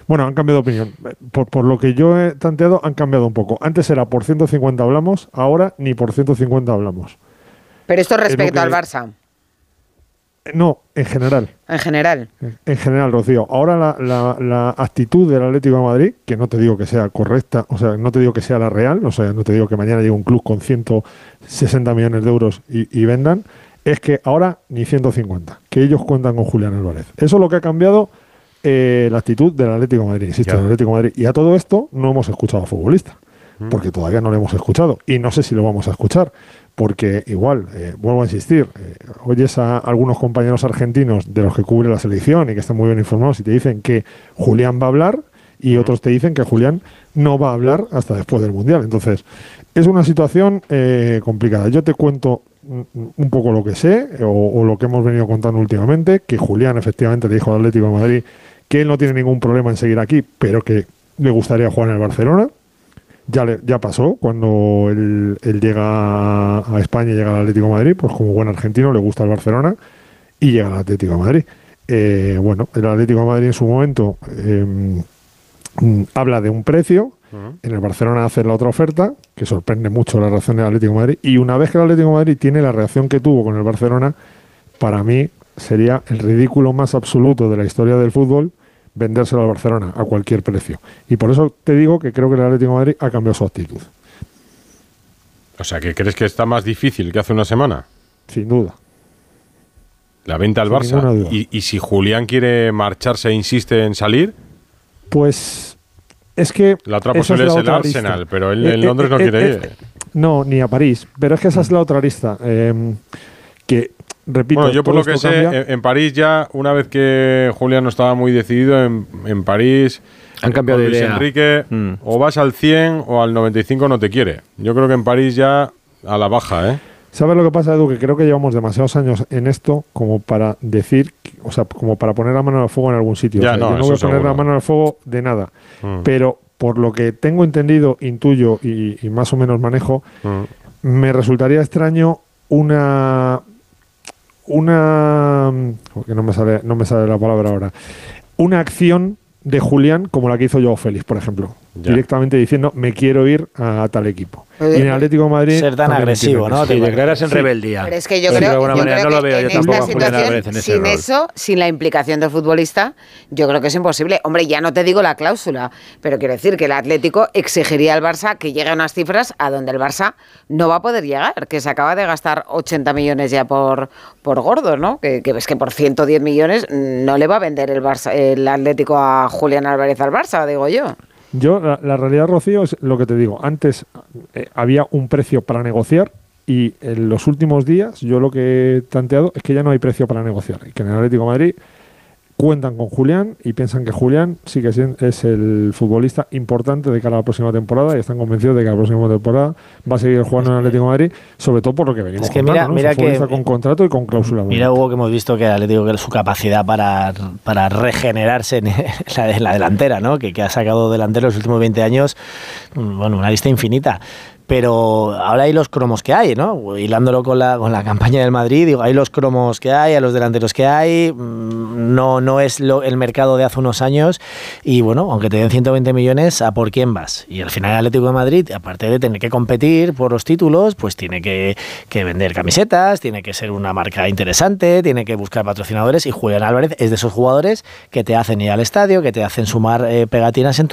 Bueno, han cambiado de opinión. Por lo que yo he tanteado, han cambiado un poco. Antes era por 150 hablamos, ahora ni por 150 hablamos. Pero esto respecto al Barça. No, en general. En general. En general, Rocío. Ahora la actitud del Atlético de Madrid, que no te digo que sea correcta, o sea, no te digo que sea la real, o sea, no te digo que mañana llegue un club con 160 millones de euros y vendan, es que ahora ni 150, que ellos cuentan con Julián Álvarez. Eso es lo que ha cambiado la actitud del Atlético de Madrid, insisto, del Atlético de Madrid. Y a todo esto no hemos escuchado a futbolista, porque todavía no lo hemos escuchado y no sé si lo vamos a escuchar. Porque igual, vuelvo a insistir, oyes a algunos compañeros argentinos de los que cubre la selección y que están muy bien informados y te dicen que Julián va a hablar y otros te dicen que Julián no va a hablar hasta después del Mundial. Entonces, es una situación complicada. Yo te cuento un poco lo que sé o lo que hemos venido contando últimamente, que Julián efectivamente le dijo al Atlético de Madrid que él no tiene ningún problema en seguir aquí, pero que le gustaría jugar en el Barcelona. Ya pasó, cuando él llega a España y llega al Atlético de Madrid, pues como buen argentino le gusta el Barcelona y llega al Atlético de Madrid. Bueno, el Atlético de Madrid en su momento habla de un precio, en el Barcelona hace la otra oferta, que sorprende mucho la reacción del Atlético de Madrid, y una vez que el Atlético de Madrid tiene la reacción que tuvo con el Barcelona, para mí sería el ridículo más absoluto de la historia del fútbol vendérselo al Barcelona a cualquier precio. Y por eso te digo que creo que el Atlético de Madrid ha cambiado su actitud. O sea, ¿que crees que está más difícil que hace una semana? Sin duda. La venta al Barça. ¿Y si Julián quiere marcharse e insiste en salir? Pues es que... La otra posibilidad es el Arsenal, pero él en Londres no quiere ir. No, ni a París. Pero es que esa es la otra lista. Que... Repito, bueno, yo por lo que sé, en París ya, una vez que Julián no estaba muy decidido, en París han cambiado de idea. Luis Enrique, o vas al 100 o al 95 no te quiere. Yo creo que en París ya a la baja, ¿eh? ¿Sabes lo que pasa, Edu? Que creo que llevamos demasiados años en esto como para decir, o sea, como para poner la mano al fuego en algún sitio. Ya, o sea, no, yo no voy a poner la mano al fuego de nada. Pero por lo que tengo entendido, intuyo y más o menos manejo, me resultaría extraño porque no me sale la palabra ahora, una acción de Julián como la que hizo Joao Félix, por ejemplo, directamente diciendo me quiero ir a tal equipo. Y en el Atlético de Madrid ser tan agresivo, ¿no? Te declaras en rebeldía. Pero es que yo creo no lo veo yo tampoco a Julián Álvarez en ese sin rol. eso, sin la implicación del futbolista, yo creo que es imposible. Hombre, ya no te digo la cláusula, pero quiero decir que el Atlético exigiría al Barça que llegue a unas cifras a donde el Barça no va a poder llegar, que se acaba de gastar 80 millones ya por gordo, ¿no? Que ves que por 110 millones no le va a vender el Atlético a Julián Álvarez al Barça, digo yo. Yo, la realidad, Rocío, es lo que te digo. Antes había un precio para negociar y en los últimos días yo lo que he tanteado es que ya no hay precio para negociar. Y que en el Atlético de Madrid cuentan con Julián y piensan que Julián sí que es el futbolista importante de cara a la próxima temporada y están convencidos de que la próxima temporada va a seguir jugando en el Atlético de Madrid, sobre todo por lo que venimos contando, mira que con contrato y con cláusula. Mira, Hugo, que hemos visto que el Atlético, que su capacidad para regenerarse en la delantera, ¿no? Que ha sacado delantero en los últimos 20 años, bueno, una lista infinita. Pero ahora hay los cromos que hay, ¿no? Hilándolo con la campaña del Madrid, digo, hay los cromos que hay, a los delanteros que hay, no es el mercado de hace unos años y bueno, aunque te den 120 millones, ¿a por quién vas? Y al final el Atlético de Madrid, aparte de tener que competir por los títulos, pues tiene que vender camisetas, tiene que ser una marca interesante, tiene que buscar patrocinadores y Julián Álvarez es de esos jugadores que te hacen ir al estadio, que te hacen sumar pegatinas en